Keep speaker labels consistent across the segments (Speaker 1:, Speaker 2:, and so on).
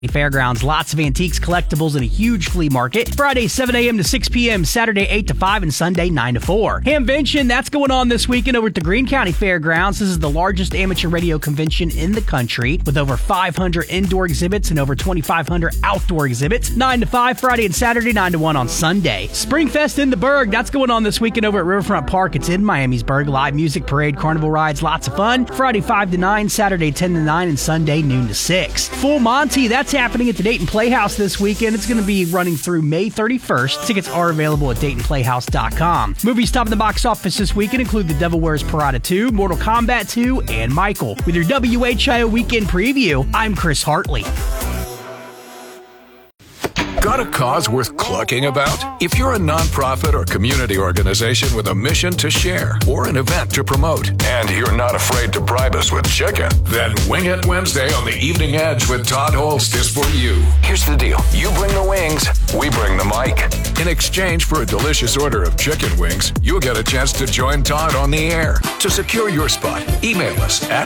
Speaker 1: Fairgrounds, lots of antiques, collectibles, and a huge flea market. Friday, 7 a.m. to 6 p.m., Saturday, 8 to 5, and Sunday, 9 to 4. Hamvention, that's going on this weekend over at the Greene County Fairgrounds. This is the largest amateur radio convention in the country with over 500 indoor exhibits and over 2,500 outdoor exhibits. 9 to 5 Friday and Saturday, 9 to 1 on Sunday. Springfest in the Berg, that's going on this weekend over at Riverfront Park. It's in Miamisburg. Live music, parade, carnival rides, lots of fun. Friday, 5 to 9, Saturday, 10 to 9, and Sunday, noon to 6. Full Monty, that's happening at the Dayton Playhouse this weekend. It's going to be running through May 31st. Tickets are available at DaytonPlayhouse.com. Movies topping the box office this weekend include The Devil Wears Prada 2, Mortal Kombat 2, and Michael. With your WHIO weekend preview, I'm Chris Hartley.
Speaker 2: Got a cause worth clucking about? If you're a nonprofit or community organization with a mission to share or an event to promote, and you're not afraid to bribe us with chicken, then Wing It Wednesday on the Evening Edge with Todd Holst is for you. Here's the deal. You bring the wings, we bring the mic. In exchange for a delicious order of chicken wings, you'll get a chance to join Todd on the air. To secure your spot, email us at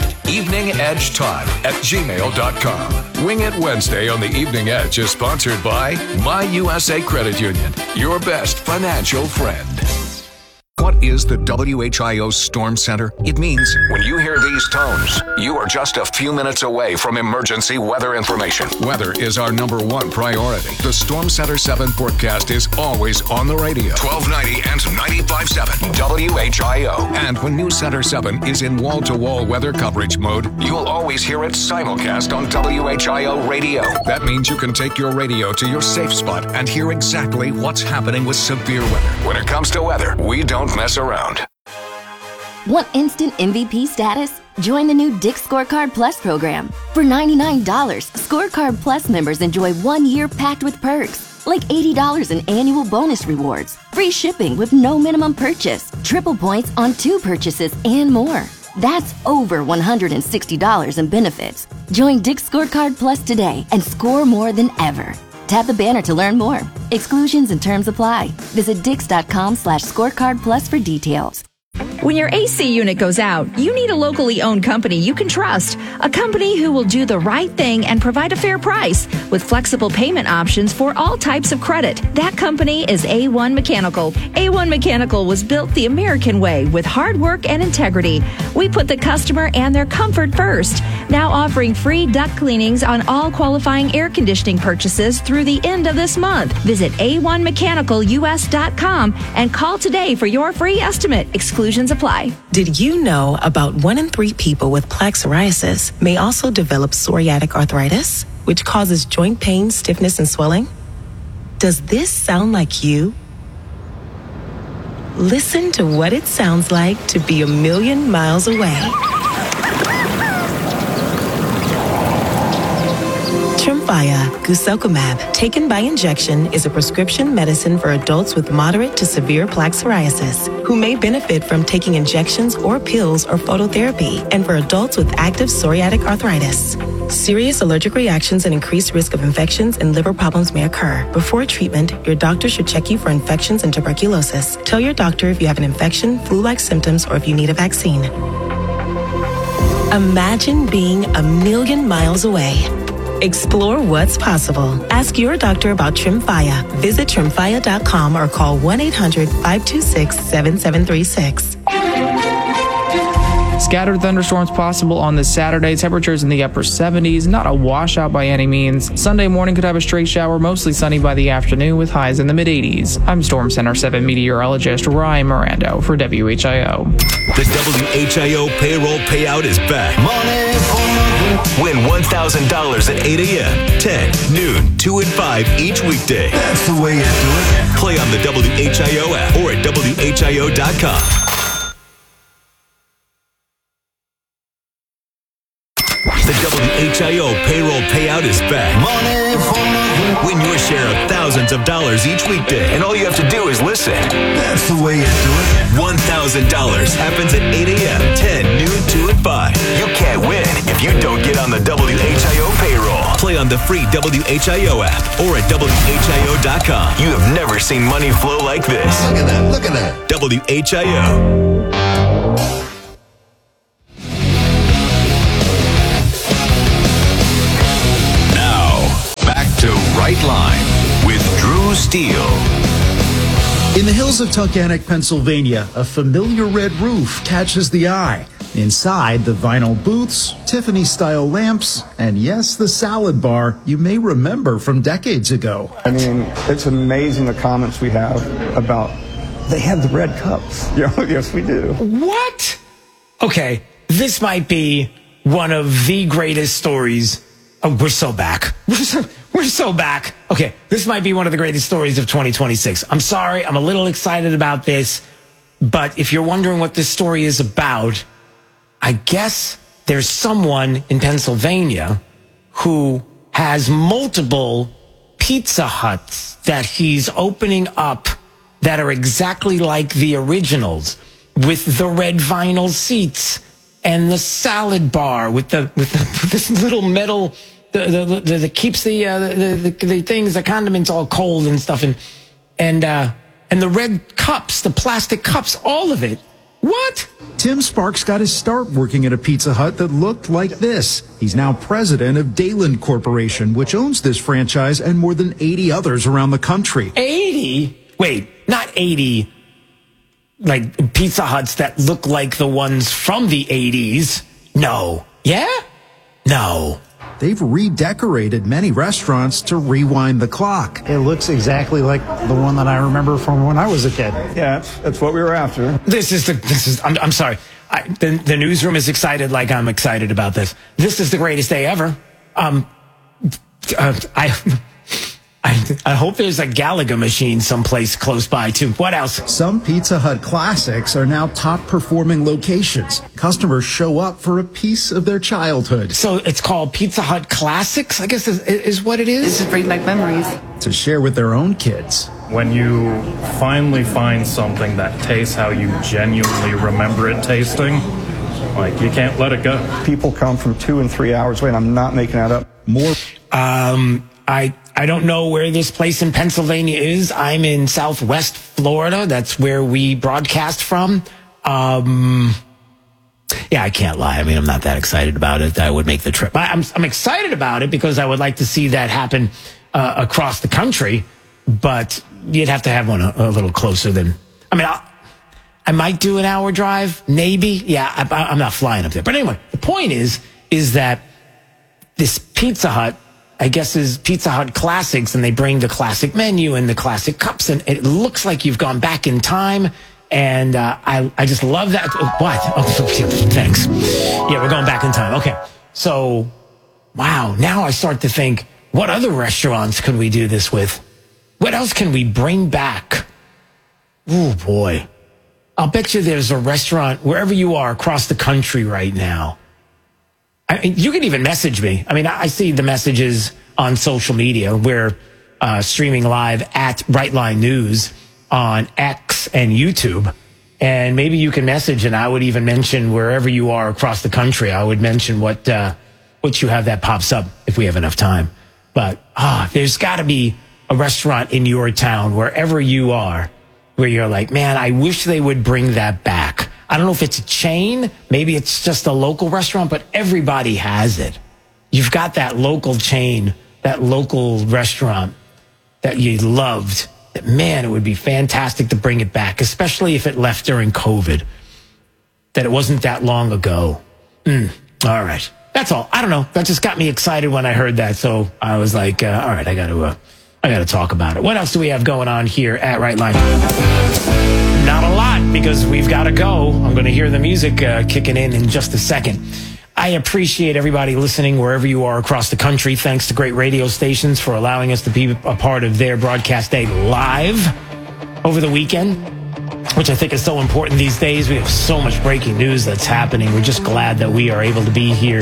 Speaker 2: eveningedgetodd@gmail.com. Wing It Wednesday on the Evening Edge is sponsored by My USA Credit Union, your best financial friend. What is the WHIO Storm Center? It means when you hear these tones, you are just a few minutes away from emergency weather information. Weather is our number one priority. The Storm Center 7 forecast is always on the radio. 1290 and 95.7 WHIO. And when News Center 7 is in wall-to-wall weather coverage mode, you'll always hear it simulcast on WHIO radio. That means you can take your radio to your safe spot and hear exactly what's happening with severe weather. When it comes to weather, we don't mess around.
Speaker 3: Want instant MVP status? Join the new Dick's Scorecard Plus program. For $99, Scorecard Plus members enjoy 1 year packed with perks, like $80 in annual bonus rewards, free shipping with no minimum purchase, triple points on 2 purchases, and more. That's over $160 in benefits. Join Dick's Scorecard Plus today and score more than ever. Tap the banner to learn more. Exclusions and terms apply. Visit Dix.com/scorecard plus for details.
Speaker 4: When your AC unit goes out, you need a locally owned company you can trust. A company who will do the right thing and provide a fair price with flexible payment options for all types of credit. That company is A1 Mechanical. A1 Mechanical was built the American way with hard work and integrity. We put the customer and their comfort first. Now offering free duct cleanings on all qualifying air conditioning purchases through the end of this month. Visit A1MechanicalUS.com and call today for your free estimate. Exclusions apply.
Speaker 5: Did you know about 1 in 3 people with plaque psoriasis may also develop psoriatic arthritis, which causes joint pain, stiffness, and swelling? Does this sound like you? Listen to what it sounds like to be a million miles away. Tremfya guselkumab, taken by injection, is a prescription medicine for adults with moderate to severe plaque psoriasis who may benefit from taking injections or pills or phototherapy, and for adults with active psoriatic arthritis. Serious allergic reactions and increased risk of infections and liver problems may occur. Before treatment, your doctor should check you for infections and tuberculosis. Tell your doctor if you have an infection, flu-like symptoms, or if you need a vaccine. Imagine being a million miles away. Explore what's possible. Ask your doctor about Tremfya. Visit Tremfya.com or call 1-800-526-7736.
Speaker 6: Scattered thunderstorms possible on this Saturday. Temperatures in the upper 70s. Not a washout by any means. Sunday morning could have a stray shower. Mostly sunny by the afternoon with highs in the mid-80s. I'm Storm Center 7 meteorologist Ryan Mirando for WHIO.
Speaker 7: The WHIO payroll payout is back. Win $1,000 at 8 a.m., 10, noon, 2 and 5 each weekday.
Speaker 8: That's the way you do it.
Speaker 7: Play on the WHIO app or at WHIO.com. The WHIO payroll payout is back. Win your share of thousands of dollars each weekday. And all you have to do is listen.
Speaker 8: That's the way you do it.
Speaker 7: $1,000 happens at 8 a.m., 10, noon, 2 and 5. You can't win if you don't get on the WHIO payroll. Play on the free WHIO app or at WHIO.com. You have never seen money flow like this.
Speaker 8: Look at that. Look at that.
Speaker 7: WHIO. Steele.
Speaker 9: In the hills of Tunkhannock, Pennsylvania, a familiar red roof catches the eye. Inside, the vinyl booths, Tiffany-style lamps, and yes, the salad bar you may remember from decades ago.
Speaker 10: I mean, it's amazing the comments we have about, they have the red cups. Yes, we do.
Speaker 11: What? Okay, this might be one of the greatest stories. Oh, we're so back. We're so back. Okay, this might be one of the greatest stories of 2026. I'm sorry, I'm a little excited about this, but if you're wondering what this story is about, I guess there's someone in Pennsylvania who has multiple Pizza Huts that he's opening up that are exactly like the originals, with the red vinyl seats and the salad bar with this little metal that keeps the things, the condiments all cold and stuff, and the red cups, the plastic cups, all of it. What?
Speaker 9: Tim Sparks got his start working at a Pizza Hut that looked like this. He's now president of Dayland Corporation, which owns this franchise and more than 80 others around the country.
Speaker 11: 80? Wait, not 80, like Pizza Huts that look like the ones from the 80s. No. Yeah? No.
Speaker 9: They've redecorated many restaurants to rewind the clock.
Speaker 12: It looks exactly like the one that I remember from when I was a kid.
Speaker 10: Yeah, that's what we were after.
Speaker 11: I'm sorry. The newsroom is excited like I'm excited about this. This is the greatest day ever. I hope there's a Gallagher machine someplace close by, too. What else?
Speaker 9: Some Pizza Hut classics are now top-performing locations. Customers show up for a piece of their childhood.
Speaker 11: So it's called Pizza Hut Classics, I guess is what it is?
Speaker 13: To bring back memories.
Speaker 9: To share with their own kids.
Speaker 14: When you finally find something that tastes how you genuinely remember it tasting, like, you can't let it go.
Speaker 10: People come from 2 and 3 hours away, and I'm not making that up.
Speaker 9: More.
Speaker 11: I don't know where this place in Pennsylvania is. I'm in Southwest Florida. That's where we broadcast from. Yeah, I can't lie. I mean, I'm not that excited about it. I would make the trip. I'm excited about it because I would like to see that happen across the country. But you'd have to have one a little closer than. I mean, I might do an hour drive, maybe. Yeah, I'm not flying up there. But anyway, the point is that this Pizza Hut, I guess, is Pizza Hut Classics, and they bring the classic menu and the classic cups, and it looks like you've gone back in time, and I just love that. What? Oh, thanks. Yeah, we're going back in time. Okay. So, wow, now I start to think, what other restaurants could we do this with? What else can we bring back? Oh, boy. I'll bet you there's a restaurant wherever you are across the country right now. I mean, you can even message me. I mean, I see the messages on social media. We're streaming live at Brightline News on X and YouTube. And maybe you can message, and I would even mention wherever you are across the country. I would mention what you have that pops up if we have enough time. But there's got to be a restaurant in your town, wherever you are, where you're like, man, I wish they would bring that back. I don't know if it's a chain. Maybe it's just a local restaurant, but everybody has it. You've got that local chain, that local restaurant that you loved. That, man, it would be fantastic to bring it back, especially if it left during COVID, that it wasn't that long ago. All right. That's all. I don't know. That just got me excited when I heard that. So I was like, all right, I got to talk about it. What else do we have going on here at Right Line? Not a lot, because we've got to go. I'm going to hear the music kicking in just a second. I appreciate everybody listening wherever you are across the country. Thanks to great radio stations for allowing us to be a part of their broadcast day live over the weekend, which I think is so important these days. We have so much breaking news that's happening. We're just glad that we are able to be here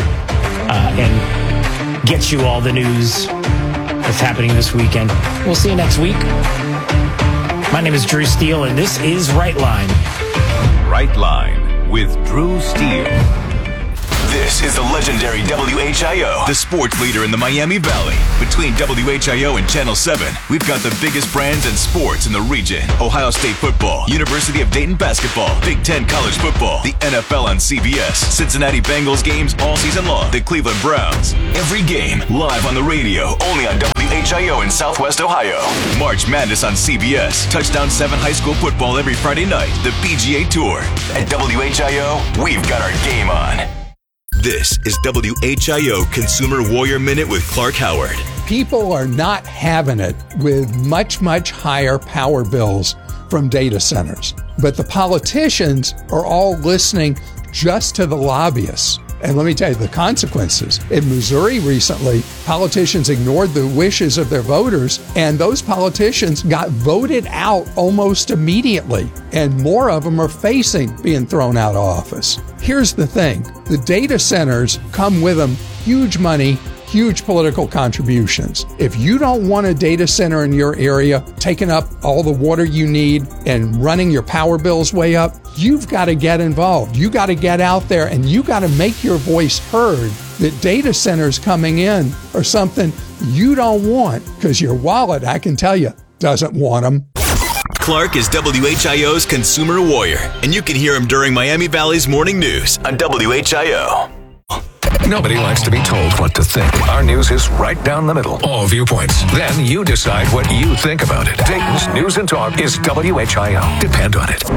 Speaker 11: and get you all the news that's happening this weekend. We'll see you next week. My name is Drew Steele, and this is Right Line.
Speaker 7: Right Line with Drew Steele. This is the legendary WHIO, the sports leader in the Miami Valley. Between WHIO and Channel 7, we've got the biggest brands and sports in the region. Ohio State football, University of Dayton basketball, Big Ten college football, the NFL on CBS, Cincinnati Bengals games all season long, the Cleveland Browns. Every game live on the radio, only on WHIO. WHIO in Southwest Ohio. March Madness on CBS. Touchdown 7 high school football every Friday night. The PGA Tour. At WHIO, we've got our game on. This is WHIO Consumer Warrior Minute with Clark Howard.
Speaker 13: People are not having it with much, much higher power bills from data centers. But the politicians are all listening just to the lobbyists. And let me tell you the consequences. In Missouri recently, politicians ignored the wishes of their voters, and those politicians got voted out almost immediately. And more of them are facing being thrown out of office. Here's the thing. The data centers come with them huge money, huge political contributions. If you don't want a data center in your area taking up all the water you need and running your power bills way up, you've got to get involved. You got to get out there and you got to make your voice heard that data centers coming in are something you don't want because your wallet, I can tell you, doesn't want them.
Speaker 7: Clark is WHIO's Consumer Warrior, and you can hear him during Miami Valley's Morning News on WHIO.
Speaker 2: Nobody likes to be told what to think. Our news is right down the middle. All viewpoints. Then you decide what you think about it. Dayton's News and Talk is WHIO. Depend on it.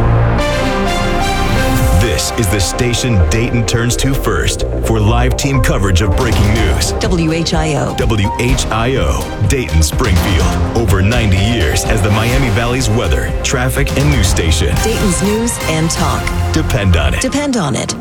Speaker 7: This is the station Dayton turns to first for live team coverage of breaking news.
Speaker 15: WHIO.
Speaker 7: WHIO, Dayton, Springfield. Over 90 years as the Miami Valley's weather, traffic, and news station.
Speaker 15: Dayton's News and Talk.
Speaker 7: Depend on it.
Speaker 15: Depend on it.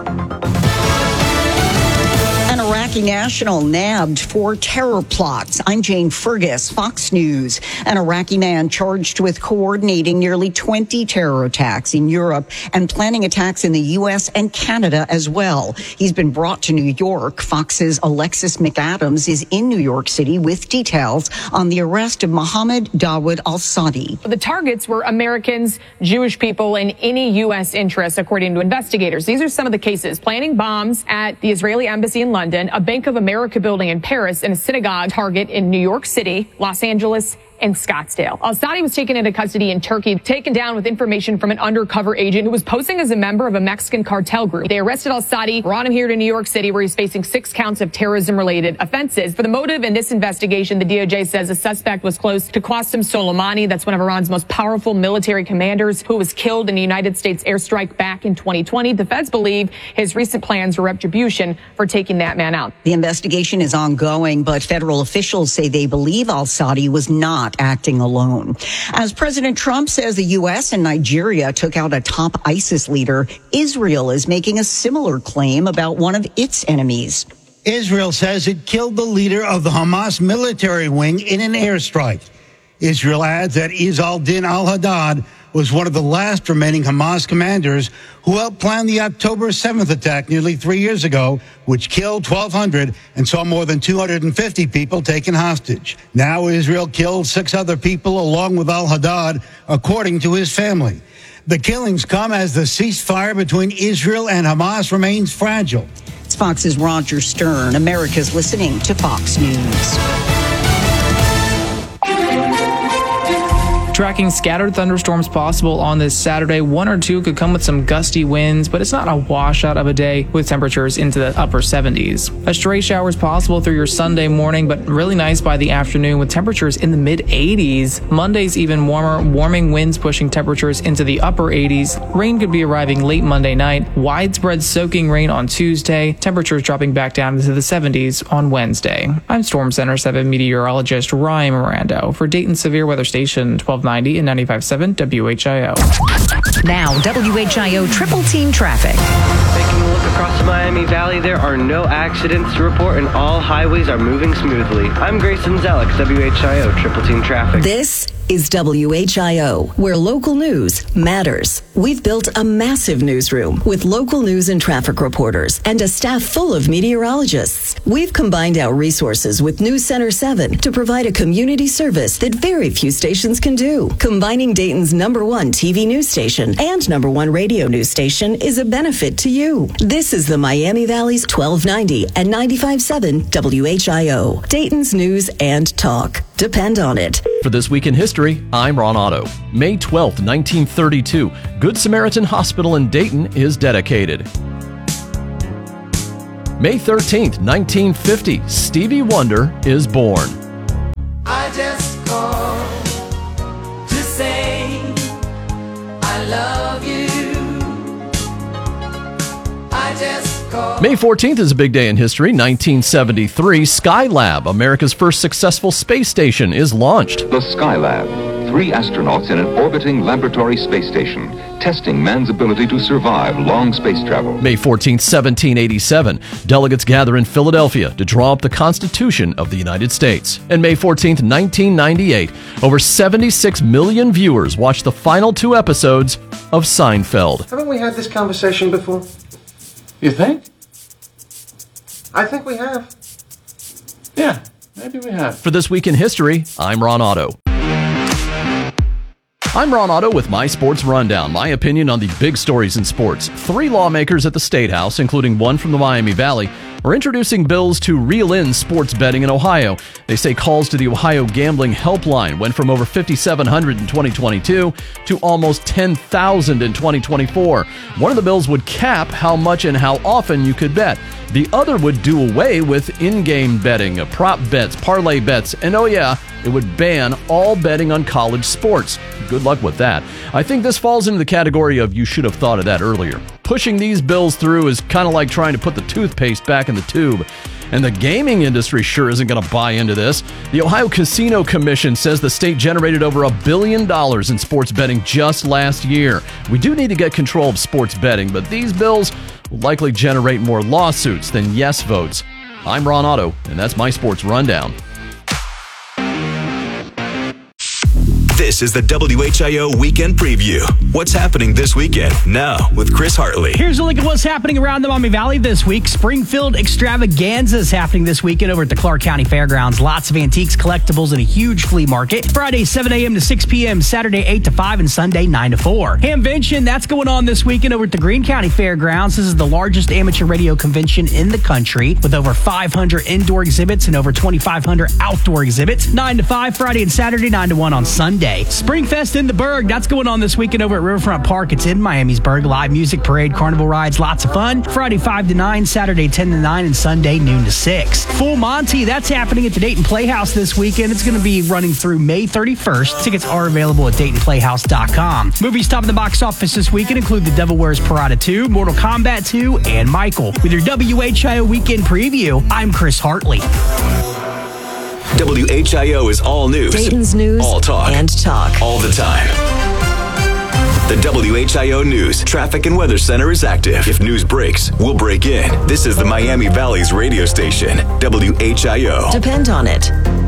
Speaker 16: An Iraqi national nabbed for terror plots. I'm Jane Fergus, Fox News. An Iraqi man charged with coordinating nearly 20 terror attacks in Europe and planning attacks in the U.S. and Canada as well. He's been brought to New York. Fox's Alexis McAdams is in New York City with details on the arrest of Mohammed Dawood al-Sadi.
Speaker 17: The targets were Americans, Jewish people, and any U.S. interests, according to investigators. These are some of the cases: planning bombs at the Israeli embassy in London, a Bank of America building in Paris, and a synagogue target in New York City, Los Angeles, and Scottsdale. Al-Sadi was taken into custody in Turkey, taken down with information from an undercover agent who was posing as a member of a Mexican cartel group. They arrested Al-Sadi, brought him here to New York City, where he's facing 6 counts of terrorism-related offenses. For the motive in this investigation, the DOJ says the suspect was close to Qasem Soleimani. That's one of Iran's most powerful military commanders who was killed in a United States airstrike back in 2020. The feds believe his recent plans were retribution for taking that man out.
Speaker 16: The investigation is ongoing, but federal officials say they believe al-Sadi was not acting alone. As President Trump says the U.S. and Nigeria took out a top ISIS leader, Israel is making a similar claim about one of its enemies.
Speaker 18: Israel says it killed the leader of the Hamas military wing in an airstrike. Israel adds that Izz-al-Din al-Haddad was one of the last remaining Hamas commanders who helped plan the October 7th attack nearly 3 years ago, which killed 1,200 and saw more than 250 people taken hostage. Now Israel killed 6 other people along with al-Haddad, according to his family. The killings come as the ceasefire between Israel and Hamas remains fragile.
Speaker 16: It's Fox's Roger Stern. America's listening to Fox News.
Speaker 6: Tracking scattered thunderstorms possible on this Saturday. 1 or 2 could come with some gusty winds, but it's not a washout of a day with temperatures into the upper 70s. A stray shower is possible through your Sunday morning, but really nice by the afternoon with temperatures in the mid 80s. Monday's even warmer, warming winds pushing temperatures into the upper 80s. Rain could be arriving late Monday night. Widespread soaking rain on Tuesday. Temperatures dropping back down into the 70s on Wednesday. I'm Storm Center 7 meteorologist Ryan Mirando for Dayton Severe Weather Station 1290 and 95.7 WHIO.
Speaker 4: Now, WHIO Triple Team Traffic.
Speaker 19: Taking a look across the Miami Valley, there are no accidents to report and all highways are moving smoothly. I'm Grayson Zellick, WHIO Triple Team Traffic.
Speaker 15: This is WHIO, where local news matters. We've built a massive newsroom with local news and traffic reporters and a staff full of meteorologists. We've combined our resources with News Center 7 to provide a community service that very few stations can do. Combining Dayton's #1 TV news station and #1 radio news station is a benefit to you. This is the Miami Valley's 1290 and 95.7 WHIO, Dayton's News and Talk. Depend on it.
Speaker 20: For This Week in History, I'm Ron Otto. May 12th, 1932, Good Samaritan Hospital in Dayton is dedicated. May 13th, 1950, Stevie Wonder is born. May 14th is a big day in history. 1973, Skylab, America's first successful space station, is launched.
Speaker 21: The Skylab, 3 astronauts in an orbiting laboratory space station, testing man's ability to survive long space travel.
Speaker 20: May 14th, 1787, delegates gather in Philadelphia to draw up the Constitution of the United States. And May 14th, 1998, over 76 million viewers watched the final 2 episodes of Seinfeld.
Speaker 22: Haven't we had this conversation before? You think? I think we have. Yeah, maybe we have.
Speaker 20: For This Week in History, I'm Ron Otto. I'm Ron Otto with My Sports Rundown, my opinion on the big stories in sports. 3 lawmakers at the State House, including one from the Miami Valley, are introducing bills to reel in sports betting in Ohio. They say calls to the Ohio Gambling Helpline went from over 5,700 in 2022 to almost 10,000 in 2024. One of the bills would cap how much and how often you could bet. The other would do away with in-game betting, prop bets, parlay bets, and oh yeah, it would ban all betting on college sports. Good luck with that. I think this falls into the category of you should have thought of that earlier. Pushing these bills through is kind of like trying to put the toothpaste back in the tube. And the gaming industry sure isn't going to buy into this. The Ohio Casino Commission says the state generated over $1 billion in sports betting just last year. We do need to get control of sports betting, but these bills will likely generate more lawsuits than yes votes. I'm Ron Otto, and that's my Sports Rundown.
Speaker 7: This is the WHIO Weekend Preview. What's happening this weekend? Now with Chris Hartley.
Speaker 1: Here's a look at what's happening around the Miami Valley this week. Springfield Extravaganza is happening this weekend over at the Clark County Fairgrounds. Lots of antiques, collectibles, and a huge flea market. Friday, 7 a.m. to 6 p.m., Saturday, 8 to 5, and Sunday, 9 to 4. Hamvention, that's going on this weekend over at the Greene County Fairgrounds. This is the largest amateur radio convention in the country with over 500 indoor exhibits and over 2,500 outdoor exhibits. 9 to 5 Friday and Saturday, 9 to 1 on Sunday. Springfest in the Berg, that's going on this weekend over at Riverfront Park. It's in Miamisburg. Live music, parade, carnival rides, lots of fun. Friday 5 to 9, Saturday 10 to 9, and Sunday noon to 6. Full Monty, that's happening at the Dayton Playhouse this weekend. It's going to be running through May 31st. Tickets are available at DaytonPlayhouse.com. Movies top of the box office this weekend include The Devil Wears Prada 2, Mortal Kombat 2, and Michael. With your WHIO Weekend Preview, I'm Chris Hartley.
Speaker 7: WHIO is all news.
Speaker 15: Dayton's news.
Speaker 7: All talk.
Speaker 15: And talk.
Speaker 7: All the time. The WHIO News Traffic and Weather Center is active. If news breaks, we'll break in. This is the Miami Valley's radio station, WHIO.
Speaker 15: Depend on it.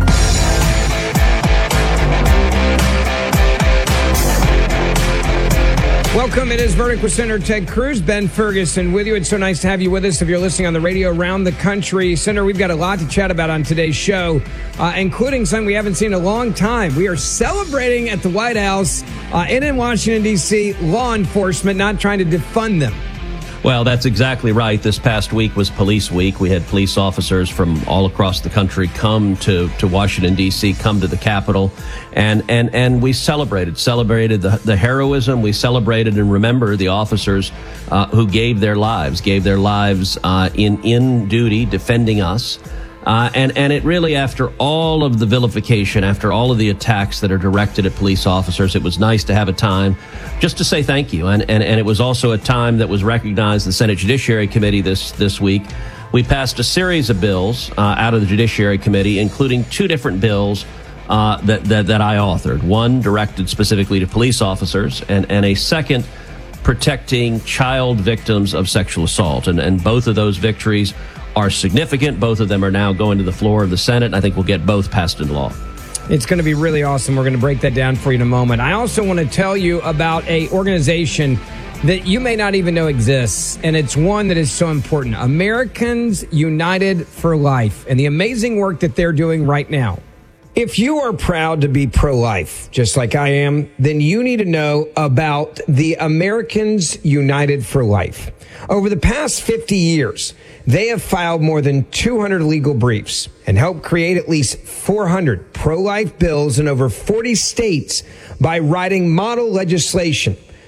Speaker 23: Welcome. It is Verdict with Senator Ted Cruz. Ben Ferguson with you. It's so nice to have you with us if you're listening on the radio around the country. Senator, we've got a lot to chat about on today's show, including something we haven't seen in a long time. We are celebrating at the White House and in Washington, D.C., law enforcement, not trying to defund them.
Speaker 24: Well, that's exactly right. This past week was Police Week. We had police officers from all across the country come to Washington, D.C., come to the Capitol, and we celebrated the heroism. We celebrated and remember the officers who gave their lives in duty defending us. And it really, after all of the vilification, after all of the attacks that are directed at police officers, it was nice to have a time just to say thank you. And it was also a time that was recognized the Senate Judiciary Committee this week. We passed a series of bills out of the Judiciary Committee, including 2 different bills that I authored. One directed specifically to police officers, and a second protecting child victims of sexual assault. And both of those victories are significant. Both of them are now going to the floor of the Senate, and I think we'll get both passed into law.
Speaker 23: It's going to be really awesome. We're going to break that down for you in a moment. I also want to tell you about an organization that you may not even know exists, and it's one that is so important. Americans United for Life, and the amazing work that they're doing right now. If you are proud to be pro-life, just like I am, then you need to know about the Americans United for Life. Over the past 50 years, they have filed more than 200 legal briefs and helped create at least 400 pro-life bills in over 40 states by writing model legislation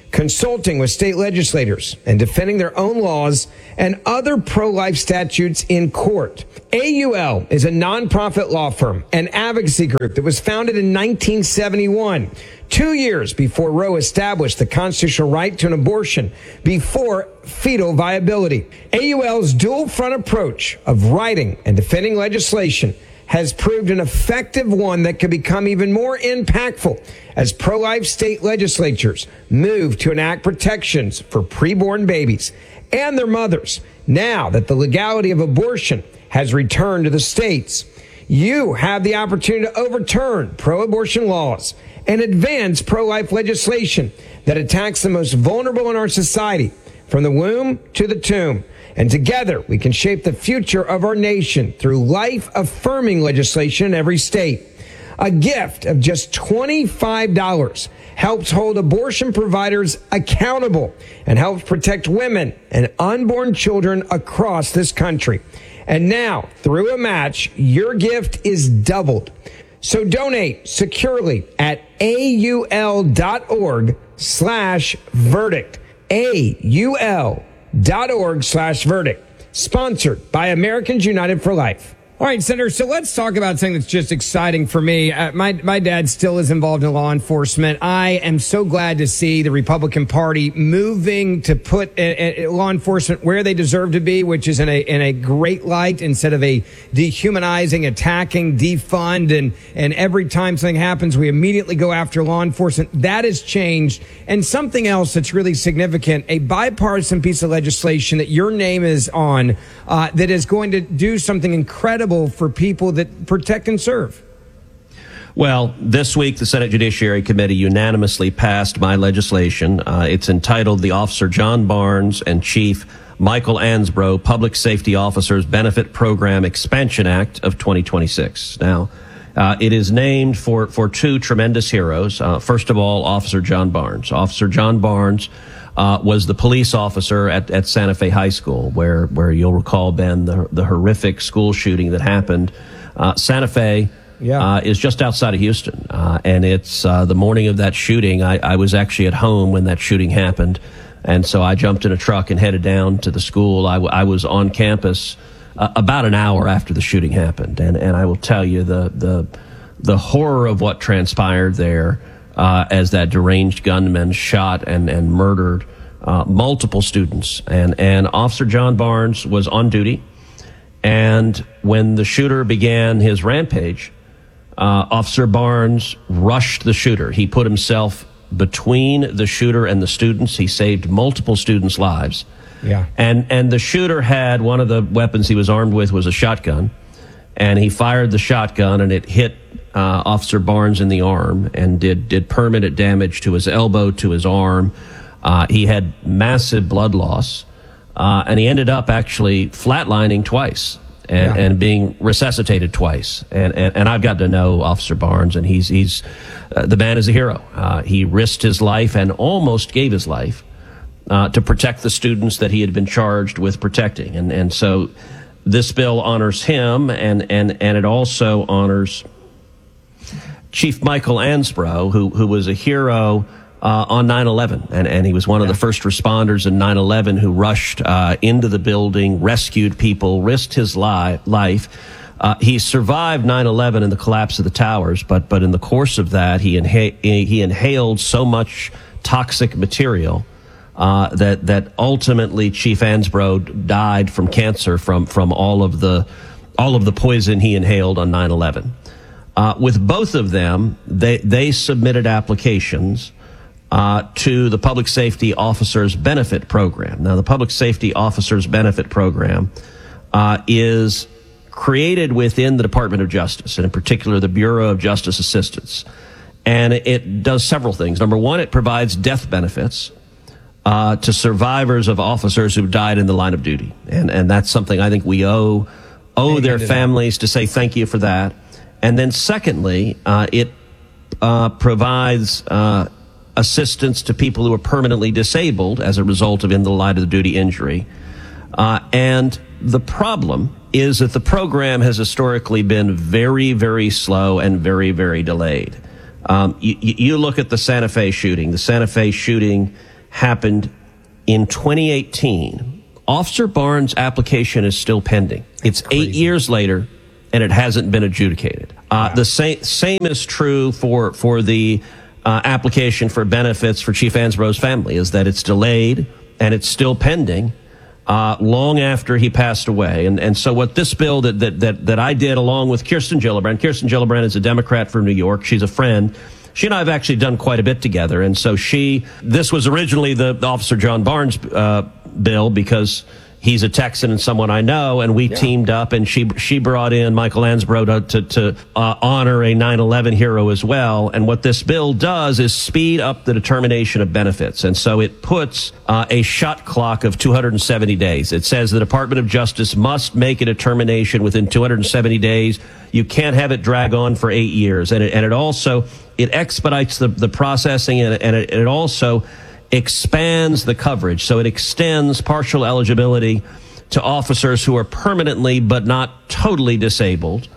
Speaker 23: consulting with state legislators, and defending their own laws and other pro-life statutes in court. AUL is a nonprofit law firm and advocacy group that was founded in 1971, 2 years before Roe established the constitutional right to an abortion before fetal viability. AUL's dual-front approach of writing and defending legislation has proved an effective one that could become even more impactful as pro-life state legislatures move to enact protections for preborn babies and their mothers. Now that the legality of abortion has returned to the states, you have the opportunity to overturn pro-abortion laws and advance pro-life legislation that attacks the most vulnerable in our society, from the womb to the tomb. And together, we can shape the future of our nation through life-affirming legislation in every state. A gift of just $25 helps hold abortion providers accountable and helps protect women and unborn children across this country. And now, through a match, your gift is doubled. So donate securely at aul.org/verdict. aul.org/verdict. Sponsored by Americans United for Life. All right, Senator, so let's talk about something that's just exciting for me. My dad still is involved in law enforcement. I am so glad to see the Republican Party moving to put law enforcement where they deserve to be, which is in a great light instead of a dehumanizing, attacking, defund, and every time something happens, we immediately go after law enforcement. That has changed. And something else that's really significant, a bipartisan piece of legislation that your name is on that is going to do something incredible for people that protect and serve.
Speaker 24: Well, this week, the Senate Judiciary Committee unanimously passed my legislation. It's entitled the Officer John Barnes and Chief Michael Ansbro Public Safety Officers Benefit Program Expansion Act of 2026. Now, it is named for two tremendous heroes. First of all, Officer John Barnes. Officer John Barnes was the police officer at Santa Fe High School, where you'll recall, Ben, the horrific school shooting that happened. Santa Fe is just outside of Houston, and it's the morning of that shooting. I was actually at home when that shooting happened, and so I jumped in a truck and headed down to the school. I was on campus about an hour after the shooting happened, and I will tell you the horror of what transpired there. As that deranged gunman shot and murdered multiple students. And Officer John Barnes was on duty. And when the shooter began his rampage, Officer Barnes rushed the shooter. He put himself between the shooter and the students. He saved multiple students' lives.
Speaker 23: Yeah.
Speaker 24: And the shooter had one of the weapons he was armed with was a shotgun. And he fired the shotgun, and it hit Officer Barnes in the arm and did permanent damage to his elbow, to his arm. He had massive blood loss, and he ended up actually flatlining twice and being resuscitated twice. And I've got to know Officer Barnes, and he's the man is a hero. He risked his life and almost gave his life to protect the students that he had been charged with protecting. And so this bill honors him, and it also honors Chief Michael Ansbro, who was a hero on 9/11, and he was one of the first responders in 9/11 who rushed into the building, rescued people, risked his life. He survived 9/11 and the collapse of the towers, but in the course of that, he inhaled so much toxic material that ultimately Chief Ansbro died from cancer from all of the poison he inhaled on 9/11. With both of them, they submitted applications to the Public Safety Officers Benefit Program. Now, the Public Safety Officers Benefit Program is created within the Department of Justice, and in particular the Bureau of Justice Assistance. And it does several things. Number one, it provides death benefits to survivors of officers who died in the line of duty. And that's something I think we owe their families to say thank you for that. And then secondly, it provides assistance to people who are permanently disabled as a result of in the line of duty injury. And the problem is that the program has historically been very, very slow and very, very delayed. You look at the Santa Fe shooting. The Santa Fe shooting happened in 2018. Officer Barnes' application is still pending. It's 8 years later, and it hasn't been adjudicated. The same is true for the application for benefits for Chief Ansbrough's family, is that it's delayed and it's still pending long after he passed away. And so what this bill that I did along with Kirsten Gillibrand is a Democrat from New York. She's a friend. She and I have actually done quite a bit together. And so this was originally the Officer John Barnes bill because he's a Texan and someone I know, and we teamed up, and she brought in Michael Ansbrough to honor a 9/11 hero as well. And what this bill does is speed up the determination of benefits. And so it puts a shot clock of 270 days. It says the Department of Justice must make a determination within 270 days. You can't have it drag on for 8 years. And it also expedites the processing, and it also expands the coverage. So it extends partial eligibility to officers who are permanently but not totally disabled.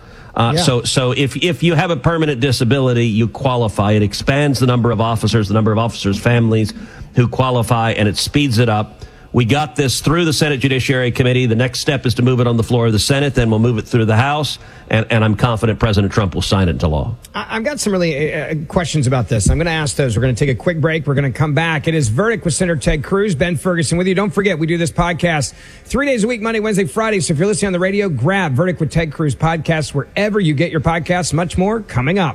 Speaker 24: So if you have a permanent disability, you qualify. It expands the number of officers families who qualify, and it speeds it up. We got this through the Senate Judiciary Committee. The next step is to move it on the floor of the Senate. Then we'll move it through the House, and I'm confident President Trump will sign it into law.
Speaker 23: I've got some really questions about this. I'm going to ask those. We're going to take a quick break. We're going to come back. It is Verdict with Senator Ted Cruz. Ben Ferguson with you. Don't forget, we do this podcast 3 days a week, Monday, Wednesday, Friday. So if you're listening on the radio, grab Verdict with Ted Cruz podcast wherever you get your podcasts. Much more coming up.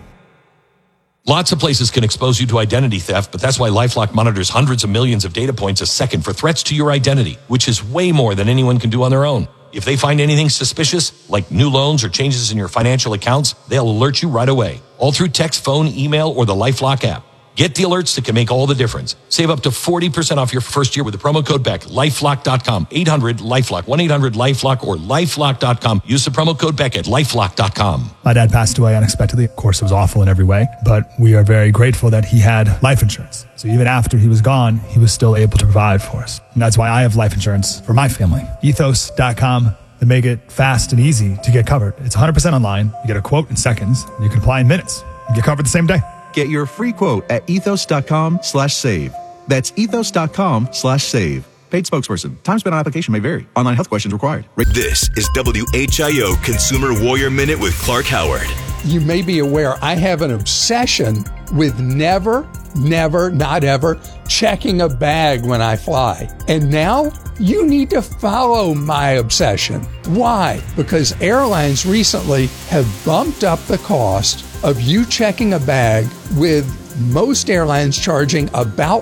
Speaker 3: Lots of places can expose you to identity theft, but that's why LifeLock monitors hundreds of millions of data points a second for threats to your identity, which is way more than anyone can do on their own. If they find anything suspicious, like new loans or changes in your financial accounts, they'll alert you right away, all through text, phone, email, or the LifeLock app. Get the alerts that can make all the difference. Save up to 40% off your first year with the promo code BECK. LifeLock.com. 800-LifeLock. 1-800-LifeLock or LifeLock.com. Use the promo code BECK at LifeLock.com.
Speaker 5: My dad passed away unexpectedly. Of course, it was awful in every way, but we are very grateful that he had life insurance. So even after he was gone, he was still able to provide for us. And that's why I have life insurance for my family. Ethos.com. They make it fast and easy to get covered. It's 100% online. You get a quote in seconds. And you can apply in minutes. You get covered the same day.
Speaker 8: Get your free quote at ethos.com/save. That's ethos.com/save. Paid spokesperson. Time spent on application may vary. Online health questions required.
Speaker 7: This is WHIO Consumer Warrior Minute with Clark Howard.
Speaker 13: You may be aware I have an obsession with never, not ever checking a bag when I fly. And now you need to follow my obsession. Why? Because airlines recently have bumped up the cost of you checking a bag, with most airlines charging about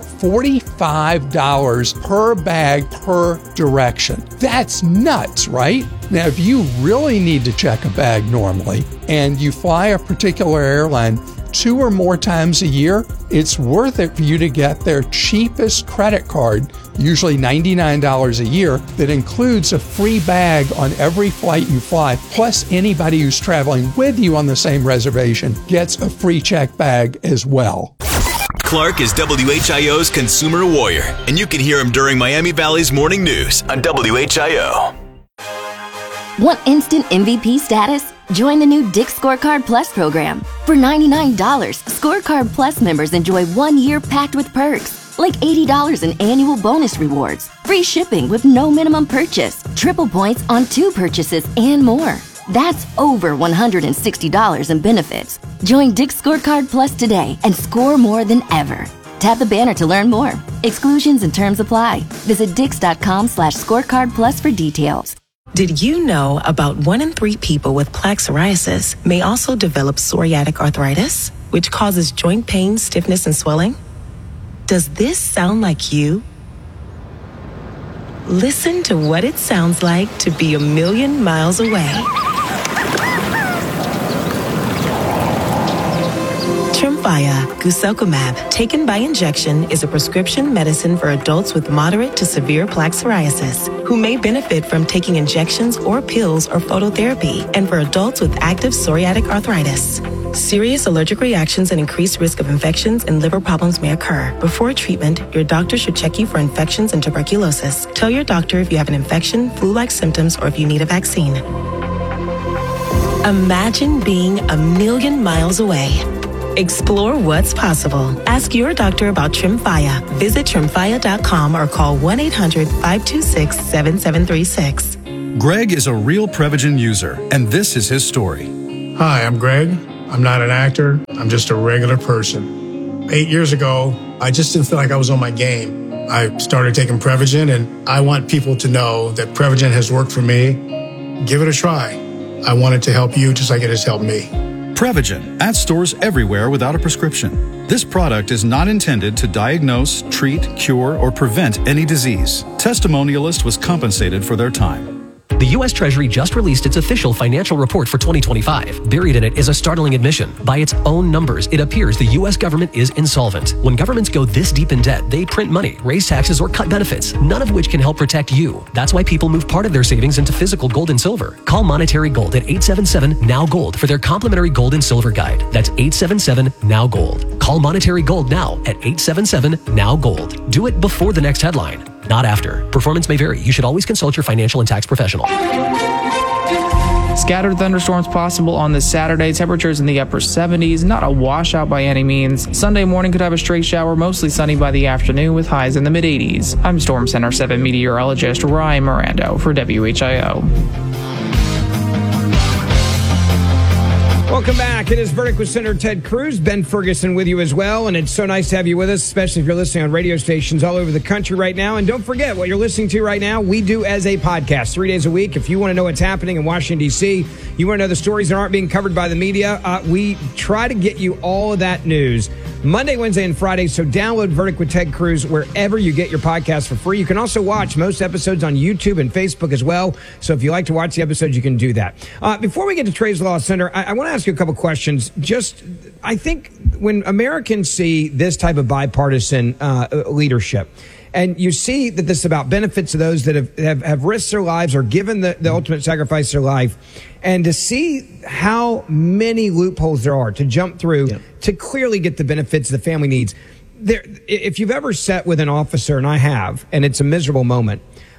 Speaker 13: $45 per bag per direction. That's nuts, right? Now, if you really need to check a bag normally and you fly a particular airline 2 or more times a year, it's worth it for you to get their cheapest credit card, usually $99 a year, that includes a free bag on every flight you fly. Plus, anybody who's traveling with you on the same reservation gets a free check bag as well.
Speaker 7: Clark is WHIO's Consumer Warrior, and you can hear him during Miami Valley's Morning News on WHIO.
Speaker 12: Want instant MVP status? Join the new Dick's Scorecard Plus program. For $99, Scorecard Plus members enjoy 1 year packed with perks, like $80 in annual bonus rewards, free shipping with no minimum purchase, triple points on 2 purchases, and more. That's over $160 in benefits. Join Dick's Scorecard Plus today and score more than ever. Tap the banner to learn more. Exclusions and terms apply. Visit Dix.com/scorecard plus for details.
Speaker 25: Did you know about 1 in 3 people with plaque psoriasis may also develop psoriatic arthritis, which causes joint pain, stiffness, and swelling? Does this sound like you? Listen to what it sounds like to be a million miles away. Tremfya guselkumab, taken by injection, is a prescription medicine for adults with moderate to severe plaque psoriasis who may benefit from taking injections or pills or phototherapy, and for adults with active psoriatic arthritis. Serious allergic reactions and increased risk of infections and liver problems may occur. Before treatment, your doctor should check you for infections and tuberculosis. Tell your doctor if you have an infection, flu-like symptoms, or if you need a vaccine. Imagine being a million miles away. Explore what's possible. Ask your doctor about Tremfya. Visit Tremfya.com or call 1-800-526-7736.
Speaker 2: Greg is a real Prevagen user, and this is his story.
Speaker 9: Hi, I'm Greg. I'm not an actor. I'm just a regular person. 8 years ago, I just didn't feel like I was on my game. I started taking Prevagen, and I want people to know that Prevagen has worked for me. Give it a try. I want it to help you just like it has helped me.
Speaker 2: Prevagen, at stores everywhere without a prescription. This product is not intended to diagnose, treat, cure, or prevent any disease. Testimonialist was compensated for their time.
Speaker 10: The U.S. Treasury just released its official financial report for 2025. Buried in it is a startling admission. By its own numbers, it appears the U.S. government is insolvent. When governments go this deep in debt, they print money, raise taxes, or cut benefits, none of which can help protect you. That's why people move part of their savings into physical gold and silver. Call Monetary Gold at 877-NOW-GOLD for their complimentary gold and silver guide. That's 877-NOW-GOLD. Call Monetary Gold now at 877-NOW-GOLD. Do it before the next headline, not after. Performance may vary. You should always consult your financial and tax professional.
Speaker 6: Scattered thunderstorms possible on this Saturday. Temperatures in the upper 70s. Not a washout by any means. Sunday morning could have a stray shower. Mostly sunny by the afternoon with highs in the mid-80s. I'm Storm Center 7 meteorologist Ryan Mirando for WHIO.
Speaker 23: Welcome back. It is Verdict with Senator Ted Cruz. Ben Ferguson with you as well. And it's so nice to have you with us, especially if you're listening on radio stations all over the country right now. And don't forget, what you're listening to right now, we do as a podcast 3 days a week. If you want to know what's happening in Washington, D.C., you want to know the stories that aren't being covered by the media, we try to get you all of that news Monday, Wednesday, and Friday. So download Verdict with Ted Cruz wherever you get your podcast for free. You can also watch most episodes on YouTube and Facebook as well. So if you like to watch the episodes, you can do that. Before we get to Trey's Law Center, I want to ask you a couple questions. I think when Americans see this type of bipartisan leadership, and you see that this is about benefits to those that have risked their lives or given the ultimate sacrifice of their life, and to see how many loopholes there are to jump through to clearly get the benefits the family needs. If you've ever sat with an officer, and I have, and it's a miserable moment,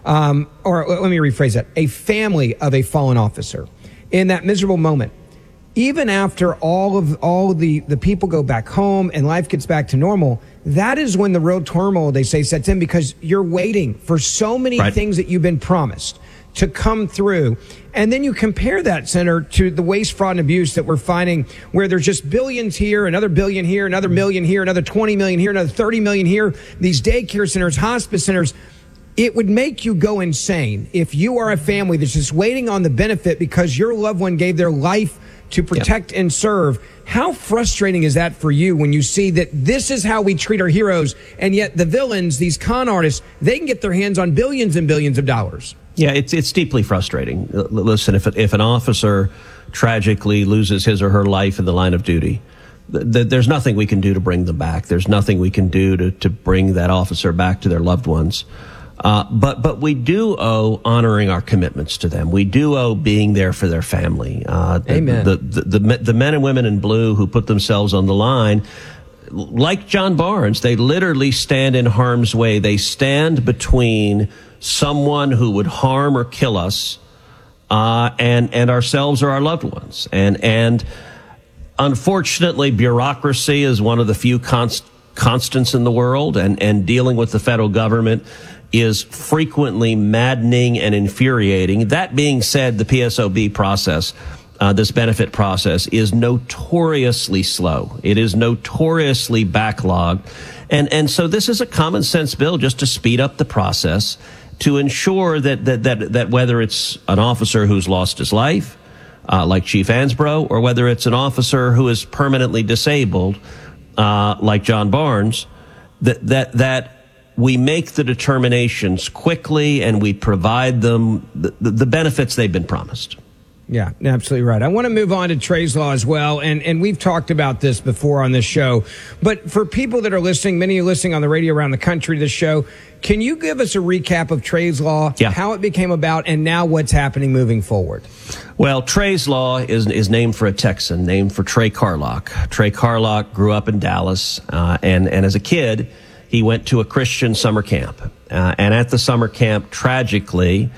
Speaker 23: or let me rephrase that, a family of a fallen officer, in that miserable moment, even after all the people go back home and life gets back to normal, that is when the real turmoil, they say, sets in, because you're waiting for so many things that you've been promised to come through. And then you compare that, Senator, to the waste, fraud, and abuse that we're finding, where there's just billions here, another billion here, another million here, another 20 million here, another 30 million here, these daycare centers, hospice centers. It would make you go insane if you are a family that's just waiting on the benefit because your loved one gave their life to protect and serve. How frustrating is that for you when you see that this is how we treat our heroes, and yet the villains, these con artists, they can get their hands on billions and billions of dollars?
Speaker 24: Yeah, it's deeply frustrating. Listen, if an officer tragically loses his or her life in the line of duty, there's nothing we can do to bring them back. There's nothing we can do to bring that officer back to their loved ones. But we do owe honoring our commitments to them. We do owe being there for their family.
Speaker 23: Amen.
Speaker 24: The men and women in blue who put themselves on the line, like John Barnes, they literally stand in harm's way. They stand between someone who would harm or kill us, and ourselves or our loved ones. And unfortunately, bureaucracy is one of the few constants in the world, and dealing with the federal government is frequently maddening and infuriating. That being said, the PSOB process, this benefit process, is notoriously slow. It is notoriously backlogged. And so this is a common sense bill just to speed up the process, to ensure that whether it's an officer who's lost his life, like Chief Ansbro, or whether it's an officer who is permanently disabled, like John Barnes, that we make the determinations quickly and we provide them the benefits they've been promised.
Speaker 23: Yeah, absolutely right. I want to move on to Trey's Law as well, and we've talked about this before on this show. But for people that are listening, many of you listening on the radio around the country to this show, can you give us a recap of Trey's Law, how it became about, and now what's happening moving forward?
Speaker 24: Well, Trey's Law is named for a Texan, named for Trey Carlock. Trey Carlock grew up in Dallas, and as a kid, he went to a Christian summer camp. And at the summer camp, tragically,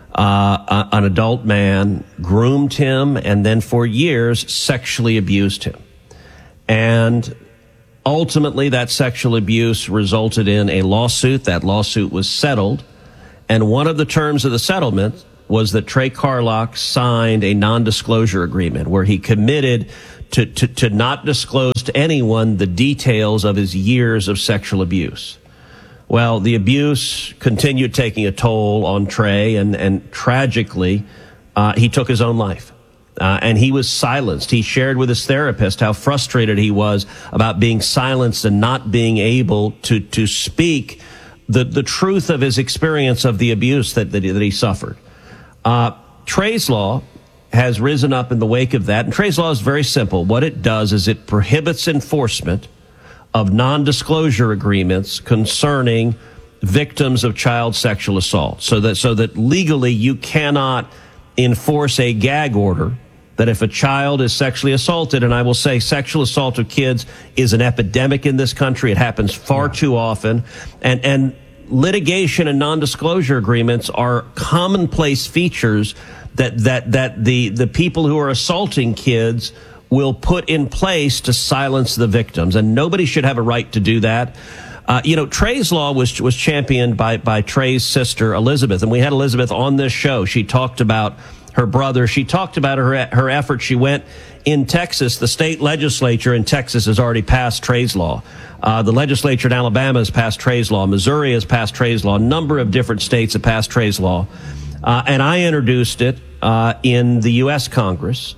Speaker 24: an adult man groomed him and then for years sexually abused him. And ultimately, that sexual abuse resulted in a lawsuit. That lawsuit was settled. And one of the terms of the settlement was that Trey Carlock signed a non-disclosure agreement where he committed to not disclose to anyone the details of his years of sexual abuse. Well, the abuse continued taking a toll on Trey, and tragically, he took his own life. And he was silenced. He shared with his therapist how frustrated he was about being silenced and not being able to speak the truth of his experience of the abuse that he suffered. Trey's Law has risen up in the wake of that. And Trey's Law is very simple. What it does is it prohibits enforcement of non-disclosure agreements concerning victims of child sexual assault. So that legally you cannot enforce a gag order that if a child is sexually assaulted, and I will say sexual assault of kids is an epidemic in this country. It happens far too often. And litigation and non-disclosure agreements are commonplace features that the people who are assaulting kids will put in place to silence the victims, and nobody should have a right to do that. Trey's Law was championed by Trey's sister Elizabeth, and we had Elizabeth on this show. She talked about her brother. She talked about her efforts. She went in Texas. The state legislature in Texas has already passed Trey's Law. The legislature in Alabama has passed Trey's Law. Missouri has passed Trey's Law. A number of different states have passed Trey's Law. And I introduced it in the U.S. Congress